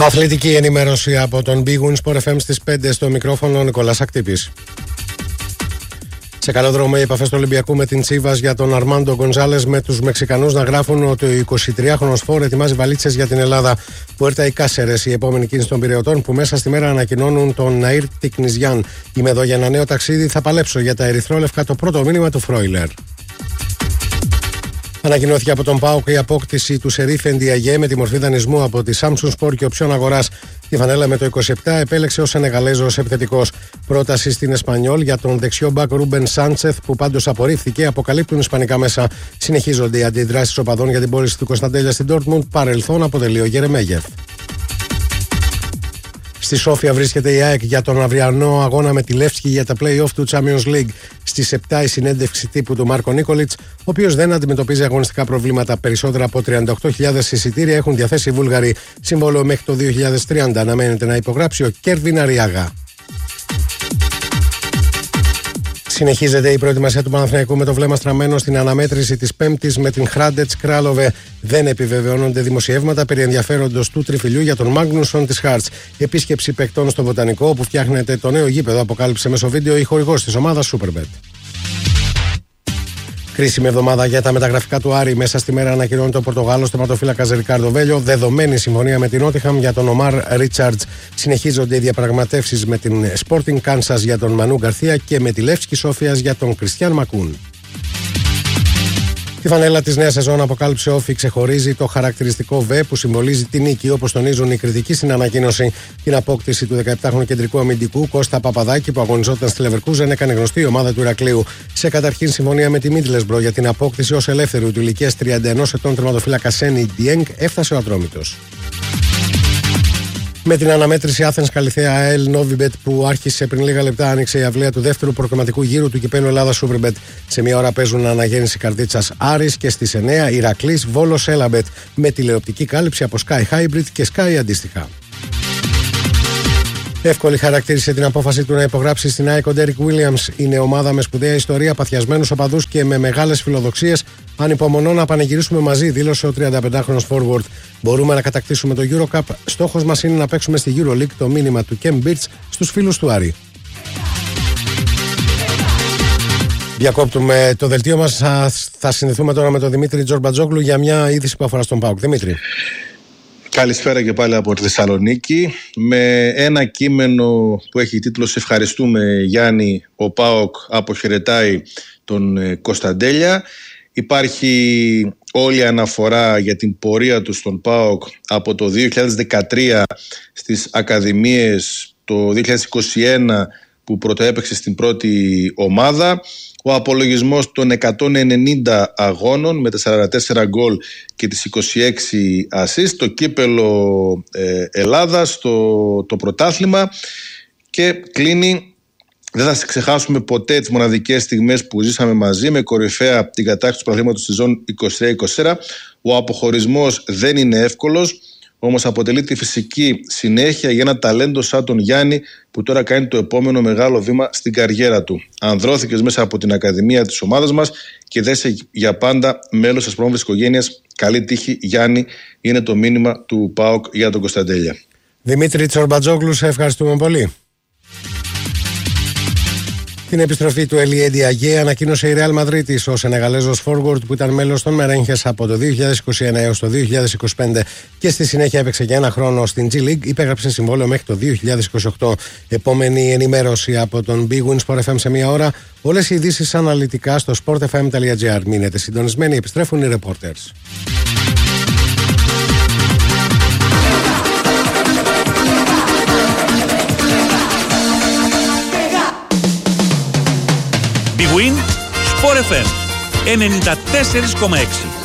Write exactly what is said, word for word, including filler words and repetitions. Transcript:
Αθλητική ενημέρωση από τον Big Win Sport εφ εμ στις πέντε, στο μικρόφωνο ο Νικόλας Ακτύπης. Σε καλό δρόμο οι επαφές του Ολυμπιακού με την Τσίβας για τον Αρμάντο Γκονζάλες, με τους Μεξικανούς να γράφουν ότι ο εικοσιτριάχρονος φόρ ετοιμάζει βαλίτσες για την Ελλάδα. Πουέρτα οι Κάσερες, η επόμενη κίνηση των Πειραιωτών, που μέσα στη μέρα ανακοινώνουν τον Ναΐρ Τικνιζιάν. Είμαι εδώ για ένα νέο ταξίδι, θα παλέψω για τα ερυθρόλευκα, το πρώτο μήνυμα του Φρόιλερ. Ανακοινώθηκε από τον ΠΑΟΚ η απόκτηση του Σερίφ Εντιαγέ με τη μορφή δανεισμού από τη Samsung Sport και οψιόν αγοράς. Τη φανέλα με το είκοσι επτά επέλεξε ο Σενεγαλέζος επιθετικός. Πρόταση στην Εσπανιόλ για τον δεξιό μπακ Ρούμπεν Σάντσεθ, που πάντως απορρίφθηκε, αποκαλύπτουν ισπανικά μέσα. Συνεχίζονται οι αντιδράσεις οπαδών για την πώληση του Κωνσταντέλια στην Ντόρτμουντ. Παρελθόν αποτελεί ο Γερεμέγεφ. Στη Σόφια βρίσκεται η ΑΕΚ για τον αυριανό αγώνα με τη Λεύσκη για τα play-off του Champions League. Στις επτά η συνέντευξη τύπου του Μάρκο Νίκολιτς, ο οποίος δεν αντιμετωπίζει αγωνιστικά προβλήματα. Περισσότερα από τριάντα οκτώ χιλιάδες εισιτήρια έχουν διαθέσει οι Βούλγαροι. Συμβόλαιο μέχρι το δύο χιλιάδες τριάντα αναμένεται να υπογράψει ο Κέρβιν Αριάγα. Συνεχίζεται η προετοιμασία του Παναθηναϊκού με το βλέμμα στραμμένο στην αναμέτρηση της Πέμπτης με την Χράντετς Κράλοβε. Δεν επιβεβαιώνονται δημοσιεύματα περί ενδιαφέροντος του τριφυλιού για τον Μάγνουσον της Χάρτς. Επίσκεψη παικτών στο Βοτανικό, όπου φτιάχνεται το νέο γήπεδο, αποκάλυψε μέσω βίντεο η χορηγός της ομάδας Superbet. Κρίσιμη εβδομάδα για τα μεταγραφικά του Άρη. Μέσα στη μέρα ανακοινώνεται ο Πορτογάλος τερματοφύλακας Ρικάρντο Βέλιο. Δεδομένη συμφωνία με την Νότιχαμ για τον Ομάρ Ρίτσαρντς. Συνεχίζονται οι διαπραγματεύσεις με την Sporting Kansas για τον Μανού Γκαρθία και με τη Λεύσκη Σόφιας για τον Κριστιαν Μακούν. Τη φανέλα της νέας σεζόν, αποκάλυψε όφη, ξεχωρίζει το χαρακτηριστικό Β που συμβολίζει τη νίκη, όπως τονίζουν οι κριτικοί στην ανακοίνωση. Την απόκτηση του δεκαεπτάχρονου κεντρικού αμυντικού Κώστα Παπαδάκη, που αγωνιζόταν στη Λεβερκούζεν, έκανε γνωστή η ομάδα του Ηρακλείου. Σε καταρχήν συμφωνία με τη Μίτλεσμπρο για την απόκτηση ως ελεύθερου του ηλικίας τριάντα ενός ετών τερματοφύλακα Σένι Ντιέγκ έφτασε ο Ατρόμητος. Με την αναμέτρηση Athens Καλιθέα ΑΕΛ Novibet που άρχισε πριν λίγα λεπτά, άνοιξε η αυλαία του δεύτερου προκριματικού γύρου του κυπέλλου Ελλάδα Superbet. Σε μία ώρα παίζουν αναγέννηση Καρδίτσας Άρης και στις εννιά Ηρακλής Βόλος Έλαμπετ, με τηλεοπτική κάλυψη από Sky Hybrid και Sky αντίστοιχα. Εύκολη χαρακτήρισε την απόφαση του να υπογράψει στην ΑΕΚ ο Ντέρικ Βίλιαμς. Είναι ομάδα με σπουδαία ιστορία, παθιασμένους οπαδούς και με μεγάλες φιλοδοξίες. Ανυπομονώ να πανηγυρίσουμε μαζί, δήλωσε ο τριανταπεντάχρονος forward. Μπορούμε να κατακτήσουμε το EuroCup. Στόχος μας είναι να παίξουμε στη EuroLeague, το μήνυμα του Kem Birch στους φίλους του Άρη. Διακόπτουμε το δελτίο μας. Θα συνδεθούμε τώρα με τον Δημήτρη Τζορμπατζόγλου για μια είδηση που αφορά στον ΠΑΟΚ. Δημήτρη. Καλησπέρα και πάλι από τη Θεσσαλονίκη, με ένα κείμενο που έχει τίτλο «Σε ευχαριστούμε Γιάννη, ο ΠΑΟΚ αποχαιρετάει τον Κωνσταντέλια». Υπάρχει όλη η αναφορά για την πορεία του στον ΠΑΟΚ από το δύο χιλιάδες δεκατρία στις ακαδημίες, το δύο χιλιάδες είκοσι ένα που πρωτοέπαιξε στην πρώτη ομάδα, ο απολογισμός των εκατόν ενενήντα αγώνων με τα σαράντα τέσσερα γκολ και τις είκοσι έξι ασίστ, το κύπελο ε, Ελλάδας, το, το πρωτάθλημα, και κλείνει. Δεν θα ξεχάσουμε ποτέ τις μοναδικές στιγμές που ζήσαμε μαζί, με κορυφαία την κατάκτηση του πρωταθλήματος στη ζώνη είκοσι τρία είκοσι τέσσερα. Ο αποχωρισμός δεν είναι εύκολος, όμως αποτελεί τη φυσική συνέχεια για ένα ταλέντο σαν τον Γιάννη, που τώρα κάνει το επόμενο μεγάλο βήμα στην καριέρα του. Ανδρώθηκες μέσα από την ακαδημία της ομάδας μας και δέσαι για πάντα μέλος της πρόμορφης οικογένειας. Καλή τύχη, Γιάννη, είναι το μήνυμα του ΠΑΟΚ για τον Κωνσταντέλια. Δημήτρη Τζορμπατζόγλου, σε ευχαριστούμε πολύ. Την επιστροφή του Ελιέ Ντιαγέ ανακοίνωσε η Ρεάλ Μαδρίτης. Ο Σενεγαλέζος forward, που ήταν μέλος των Μερένχες από το δύο χιλιάδες είκοσι ένα έως το δύο χιλιάδες είκοσι πέντε και στη συνέχεια έπαιξε για ένα χρόνο στην G League, υπέγραψε συμβόλαιο μέχρι το δύο χιλιάδες είκοσι οκτώ. Επόμενη ενημέρωση από τον Big Win Sport εφ εμ σε μία ώρα. Όλες οι ειδήσεις αναλυτικά στο sportfm.gr. Μείνετε συντονισμένοι, επιστρέφουν οι reporters. Big Win Sport εφ εμ ενενήντα τέσσερα κόμμα έξι.